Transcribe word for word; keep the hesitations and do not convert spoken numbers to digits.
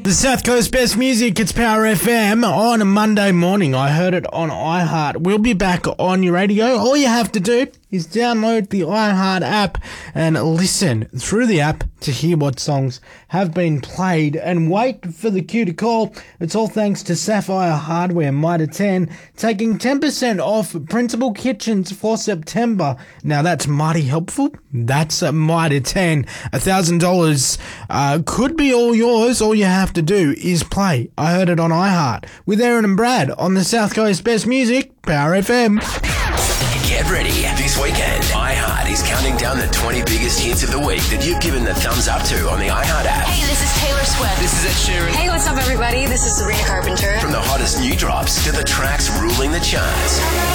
The South Coast Best Music, it's Power F M on a Monday morning. I heard it on iHeart. We'll be back on your radio. All you have to do is download the iHeart app and listen through the app to hear what songs have been played and wait for the cue to call. It's all thanks to Sapphire Hardware Mitre ten, taking ten percent off printable kitchens for September. Now that's mighty helpful. That's a Mitre ten. one thousand dollars uh, could be all yours. All you have to do is play I Heard It on iHeart with Aaron and Brad on the South Coast Best Music, Power F M. Get ready. This weekend, iHeart is counting down the twenty biggest hits of the week that you've given the thumbs up to on the iHeart app. Hey, this is Taylor Swift. This is Ed Sheeran. Hey, what's up, everybody? This is Sabrina Carpenter. From the hottest new drops to the tracks ruling the charts.